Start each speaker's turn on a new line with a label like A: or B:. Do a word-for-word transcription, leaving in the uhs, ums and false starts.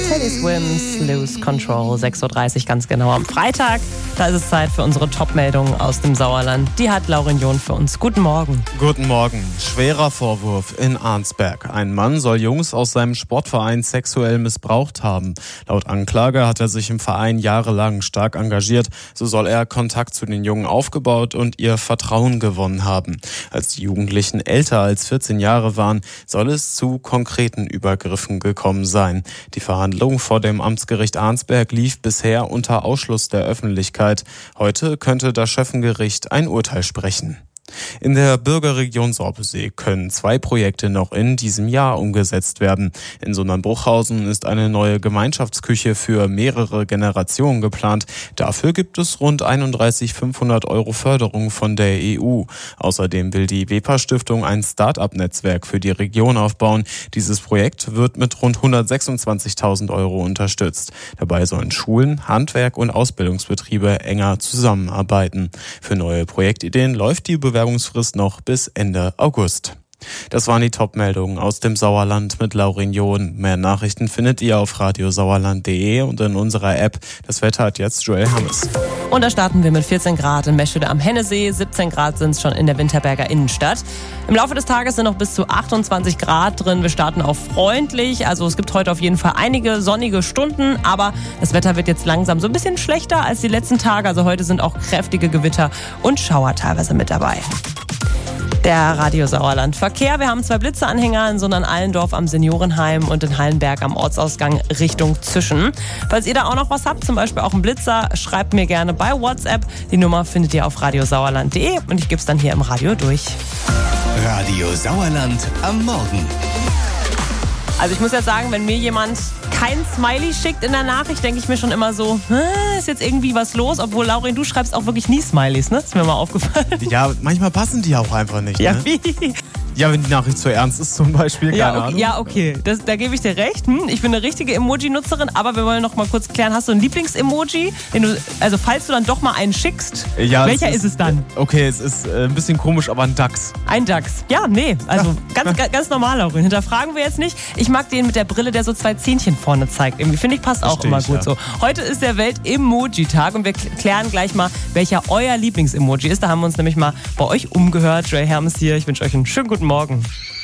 A: Teddy Swims, Lose Control, sechs Uhr dreißig ganz genau am Freitag. Da ist es Zeit für unsere Top-Meldungen aus dem Sauerland. Die hat Laurin John für uns. Guten Morgen.
B: Guten Morgen. Schwerer Vorwurf in Arnsberg. Ein Mann soll Jungs aus seinem Sportverein sexuell missbraucht haben. Laut Anklage hat er sich im Verein jahrelang stark engagiert. So soll er Kontakt zu den Jungen aufgebaut und ihr Vertrauen gewonnen haben. Als die Jugendlichen älter als vierzehn Jahre waren, soll es zu konkreten Übergriffen gekommen sein. Die Verhandlung vor dem Amtsgericht Arnsberg lief bisher unter Ausschluss der Öffentlichkeit. Heute könnte das Schöffengericht ein Urteil sprechen. In der Bürgerregion Sorpesee können zwei Projekte noch in diesem Jahr umgesetzt werden. In Sundern-Bruchhausen ist eine neue Gemeinschaftsküche für mehrere Generationen geplant. Dafür gibt es rund einunddreißigtausendfünfhundert Euro Förderung von der E U. Außerdem will die WEPA-Stiftung ein Start-up-Netzwerk für die Region aufbauen. Dieses Projekt wird mit rund hundertsechsundzwanzigtausend Euro unterstützt. Dabei sollen Schulen, Handwerk und Ausbildungsbetriebe enger zusammenarbeiten. Für neue Projektideen läuft die Bewerbungsfrist noch bis Ende August. Das waren die Top-Meldungen aus dem Sauerland mit Laurin John. Mehr Nachrichten findet ihr auf radiosauerland punkt de und in unserer App. Das Wetter hat jetzt Joel Hammes.
A: Und da starten wir mit vierzehn Grad in Meschede am Hennesee, siebzehn Grad sind es schon in der Winterberger Innenstadt. Im Laufe des Tages sind noch bis zu achtundzwanzig Grad drin. Wir starten auch freundlich, also es gibt heute auf jeden Fall einige sonnige Stunden, aber das Wetter wird jetzt langsam so ein bisschen schlechter als die letzten Tage. Also heute sind auch kräftige Gewitter und Schauer teilweise mit dabei. Der Radio Sauerland Verkehr. Wir haben zwei Blitzeanhänger in Sundern-Allendorf am Seniorenheim und in Hallenberg am Ortsausgang Richtung Zischen. Falls ihr da auch noch was habt, zum Beispiel auch einen Blitzer, schreibt mir gerne bei WhatsApp. Die Nummer findet ihr auf radiosauerland punkt de und ich gebe es dann hier im Radio durch.
C: Radio Sauerland am Morgen.
A: Also ich muss ja sagen, wenn mir jemand kein Smiley schickt in der Nachricht, denke ich mir schon immer so, ist jetzt irgendwie was los? Obwohl, Laurin, du schreibst auch wirklich nie Smileys, ne? Ist mir mal aufgefallen.
B: Ja, manchmal passen die auch einfach nicht.
A: Ja,
B: ne?
A: wie?
B: Ja, wenn die Nachricht zu ernst ist zum Beispiel, keine
A: Ja, okay,
B: Ahnung.
A: ja, okay. Das, da gebe ich dir recht. Hm, ich bin eine richtige Emoji-Nutzerin, aber wir wollen noch mal kurz klären, hast du ein Lieblings-Emoji? Den du, also falls du dann doch mal einen schickst,
B: Ja,
A: welcher
B: es
A: ist, ist es dann?
B: Okay, es ist äh, ein bisschen komisch, aber ein Dachs.
A: Ein Dachs. Ja, nee, also ganz, ganz, ganz normal, Laurin. Hinterfragen wir jetzt nicht. Ich mag den mit der Brille, der so zwei Zähnchen vorne zeigt. Irgendwie finde ich, passt auch
B: Versteh
A: immer
B: ich,
A: gut
B: ja.
A: so. Heute ist der Welt-Emoji-Tag und wir klären gleich mal, welcher euer Lieblings-Emoji ist. Da haben wir uns nämlich mal bei euch umgehört. Joel Hermes hier. Ich wünsche euch einen schönen guten Morgen.